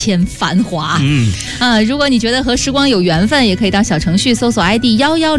千繁华。如果你觉得和时光有缘分，也可以到小程序搜索 ID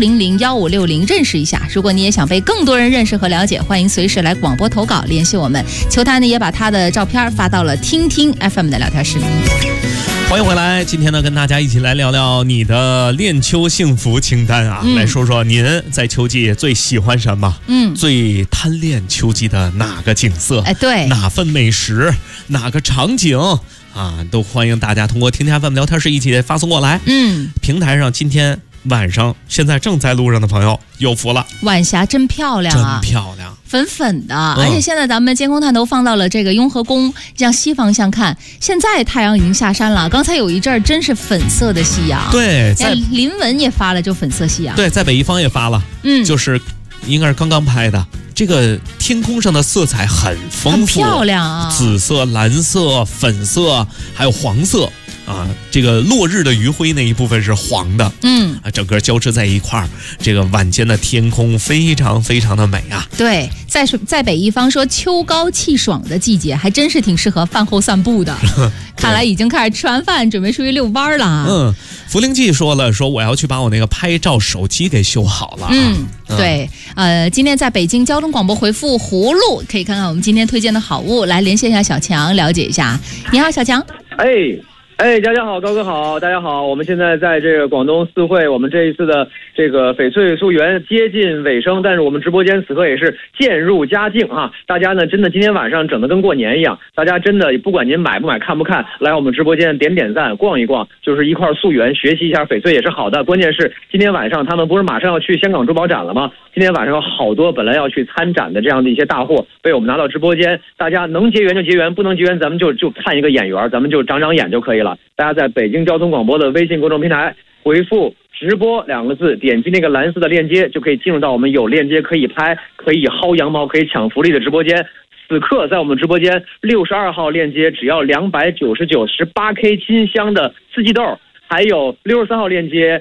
11001560认识一下。如果你也想被更多人认识和了解，欢迎随时来广播投稿联系我们。球探呢也把他的照片发到了听听 FM 的聊天室里。 欢迎回来，今天呢跟大家一起来聊聊你的恋秋幸福清单啊，来说说您在秋季最喜欢什么，最贪恋秋季的哪个景色， 对， 哪份美食，哪个场景啊，都欢迎大家通过听听 FM 聊天室一起发送过来。平台上今天晚上现在正在路上的朋友有福了， 晚霞真漂亮啊， 真漂亮， 粉粉的，而且现在咱们监控探头放到了这个雍和宫，向西方向看，现在太阳已经下山了，刚才有一阵真是粉色的夕阳。 对，在林文也发了就粉色夕阳。 对，在北一方也发了，就是应该是刚刚拍的。这个天空上的色彩很丰富， 很漂亮啊， 紫色、蓝色、粉色，还有黄色啊。这个落日的余晖那一部分是黄的，整个交织在一块儿。这个晚间的天空非常非常的美啊。 对，在北一方说秋高气爽的季节，还真是挺适合饭后散步的。看来已经开始吃完饭，准备出去遛弯了。 福灵记说我要去把我那个拍照手机给修好了。 对，今天在北京交通广播回复葫芦，可以看看我们今天推荐的好物，来连线一下小强，了解一下。你好，小强。 大家好，高哥好，大家好，我们现在在这个广东四会，我们这一次的这个翡翠溯源接近尾声，但是我们直播间此刻也是渐入佳境啊！大家呢真的今天晚上整得跟过年一样，大家真的不管您买不买看不看，来我们直播间点赞逛一逛，就是一块溯源学习一下翡翠也是好的。关键是今天晚上他们不是马上要去香港珠宝展了吗？今天晚上有好多本来要去参展的这样的一些大货被我们拿到直播间，大家能结缘就结缘，不能结缘咱们就看一个眼缘，咱们就长眼就可以了。大家在北京交通广播的微信公众平台回复直播2个字，点击那个蓝色的链接，就可以进入到我们有链接可以拍、可以薅羊毛、可以抢福利的直播间。此刻在我们直播间62号链接只要299 18K 金镶的四季豆，还有63号链接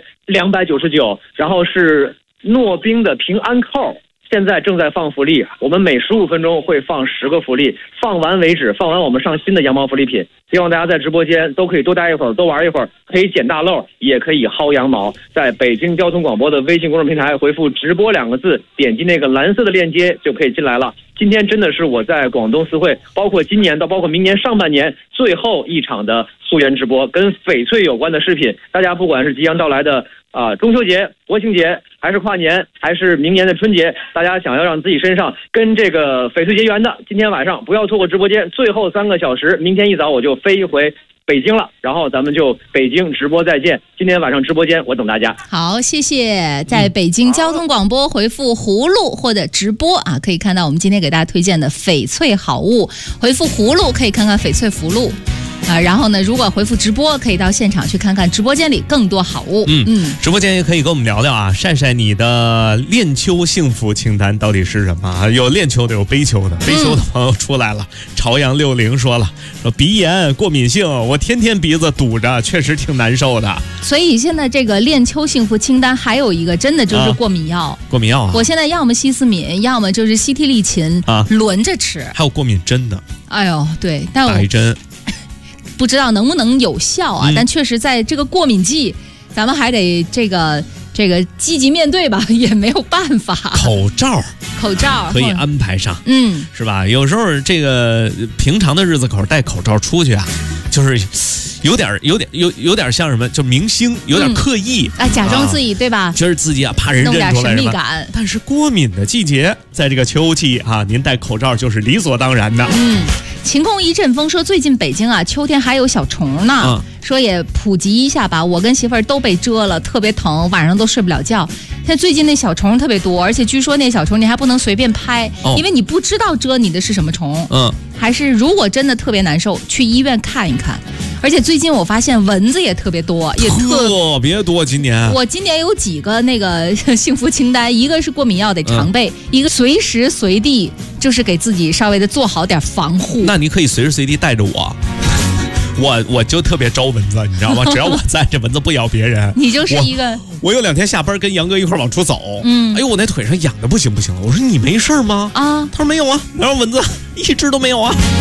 299，然后是诺冰的平安扣，现在正在放福利，我们每15分钟会放10个福利，放完为止，放完我们上新的羊毛福利品。希望大家在直播间都可以多待一会儿，多玩一会儿，可以捡大漏，也可以薅羊毛。在北京交通广播的微信公众平台回复直播2个字，点击那个蓝色的链接就可以进来了。今天真的是我在广东四会，包括今年到包括明年上半年最后一场的溯源直播，跟翡翠有关的视频。大家不管是即将到来的中秋节、国庆节，还是跨年，还是明年的春节，大家想要让自己身上跟这个翡翠结缘的，今天晚上不要错过直播间最后3个小时，明天一早我就飞回北京了，然后咱们就北京直播再见。今天晚上直播间我等大家。 好，谢谢。在北京交通广播回复葫芦或者直播啊，可以看到我们今天给大家推荐的翡翠好物。回复葫芦可以看看翡翠福禄。然后呢，如果回复直播，可以到现场去看看直播间里更多好物。 直播间也可以跟我们聊聊啊，晒晒你的恋秋幸福清单到底是什么？有恋秋的，有悲秋的。悲秋的朋友出来了，朝阳60说鼻炎、过敏性，我天天鼻子堵着，确实挺难受的。 所以现在这个恋秋幸福清单还有一个，真的就是过敏药。 过敏药啊！ 我现在要么西斯敏，要么就是西替利嗪轮着吃。 还有过敏针的。 哎呦，对，但我打一针。 不知道能不能有效啊？但确实在这个过敏季，咱们还得这个积极面对吧，也没有办法。 口罩可以安排上，是吧？有时候这个平常的日子口戴口罩出去啊，就是有点像什么，就明星有点刻意假装自己对吧？ 觉得自己怕人认出来， 弄点神秘感。 但是过敏的季节，在这个秋季啊，您戴口罩就是理所当然的。 晴空一阵风说最近北京啊，秋天还有小虫呢。说也普及一下吧，我跟媳妇儿都被蛰了，特别疼，晚上都睡不了觉。现在最近那小虫特别多，而且据说那小虫你还不能随便拍，因为你不知道蛰你的是什么虫。还是如果真的特别难受，去医院看一看。而且最近我发现蚊子也特别多，也特别多。今年我今年有几个那个幸福清单，一个是过敏药得常备，一个随时随地就是给自己稍微的做好点防护。 那你可以随时随地带着我就特别招蚊子，你知道吗？只要我在，这蚊子不咬别人。 你就是一个。 我有2天下班跟杨哥一块往出走，哎呦，我那腿上痒的不行了。我说你没事吗？他说没有啊，然后蚊子一只都没有啊。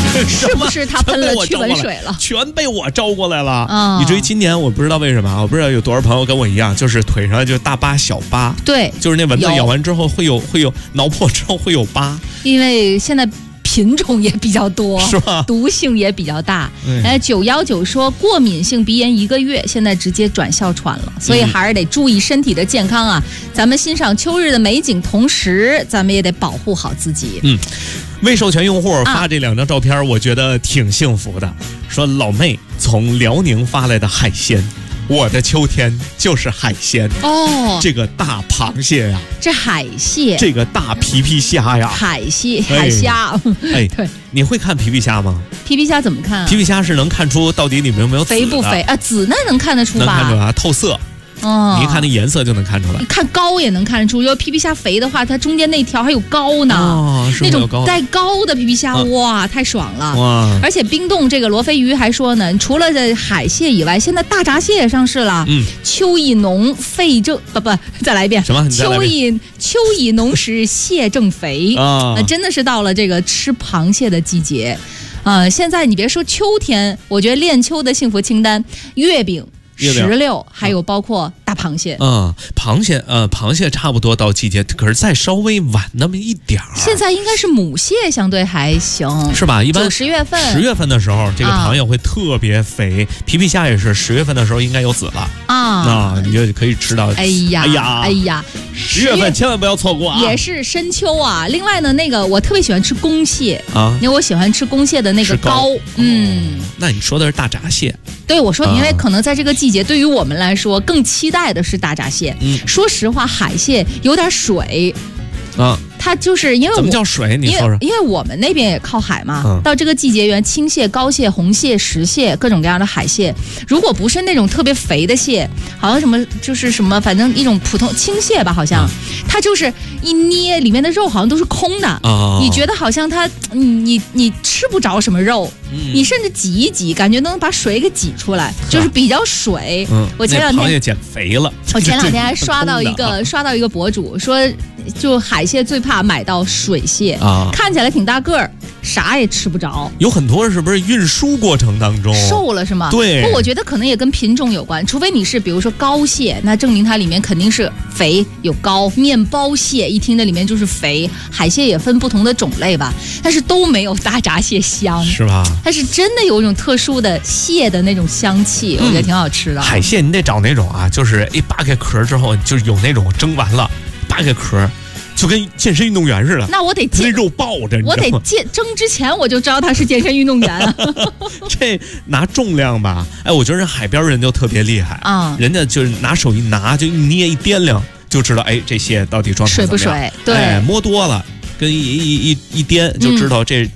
是不是他喷了驱蚊水了？ 全被我招过来了。以至于今年我不知道为什么，我不知道有多少朋友跟我一样，就是腿上就大疤小疤。 对， 就是那蚊子咬完之后会有挠破之后会有疤， 因为现在品种也比较多， 是吧？ 毒性也比较大。919说过敏性鼻炎1个月，现在直接转哮喘了，所以还是得注意身体的健康啊。咱们欣赏秋日的美景，同时咱们也得保护好自己。 未授权用户发这2张照片，我觉得挺幸福的。说老妹从辽宁发来的海鲜。我的秋天就是海鲜哦，这个大螃蟹呀， 这海蟹， 这个大皮皮虾呀， 海虾， 对，你会看皮皮虾吗？ 皮皮虾怎么看啊？ 皮皮虾是能看出到底里面有没有肥不肥啊？紫那能看得出吧？ 能看出啊，透色。你一看那颜色就能看出来， 你看膏也能看得出。要皮皮虾肥的话，它中间那条还有膏呢，那种带膏的皮皮虾，哇，太爽了！哇！而且冰冻这个罗非鱼还说呢，除了这海蟹以外，现在大闸蟹也上市了。秋意浓肺正不，再来一遍。 什么？ 秋意浓时蟹正肥啊！真的是到了这个吃螃蟹的季节。现在你别说秋天，我觉得恋秋的幸福清单，月饼。石榴，还有包括大螃蟹。螃蟹差不多到季节，可是再稍微晚那么一点儿。现在应该是母蟹相对还行， 是吧？一般 10月份 ，10月份的时候，这个螃蟹会特别肥。皮皮虾也是10月份的时候应该有籽了啊，你就可以吃到。哎呀，10月份千万不要错过啊！ 也是深秋啊。另外呢，那个我特别喜欢吃公蟹啊，因为我喜欢吃公蟹的那个膏。 那你说的是大闸蟹？ 对，我说，因为可能在这个季节，对于我们来说，更期待的是大闸蟹。说实话，海蟹有点水啊。它就是因为怎么叫水？你说说。 因为我们那边也靠海嘛，到这个季节，原青蟹、膏蟹、红蟹、石蟹，各种各样的海蟹，如果不是那种特别肥的蟹，好像什么就是什么，反正一种普通青蟹吧，好像它就是一捏里面的肉好像都是空的，你觉得好像它你吃不着什么肉，你甚至挤一挤，感觉能把水给挤出来，就是比较水。我前两天螃蟹减肥了， 我前两天还刷到一个博主说，就海蟹最怕买到水蟹啊，看起来挺大个儿，啥也吃不着。 有很多是不是运输过程当中瘦了是吗？ 对， 不，我觉得可能也跟品种有关，除非你是比如说膏蟹，那证明它里面肯定是肥有膏。面包蟹一听这里面就是肥，海蟹也分不同的种类吧，但是都没有大闸蟹香， 是吧？它是真的有一种特殊的蟹的那种香气，我觉得挺好吃的。 海蟹你得找那种啊，就是一扒开壳之后，就是有那种蒸完了扒开壳。就跟健身运动员似的， 那我得那肉抱着， 我得蒸之前我就知道他是健身运动员啊。 这拿重量吧，我觉得海边人就特别厉害啊，人家就是拿手一拿，就一捏一掂量，就知道这蟹到底状态水不水？对， 摸多了跟一掂就知道这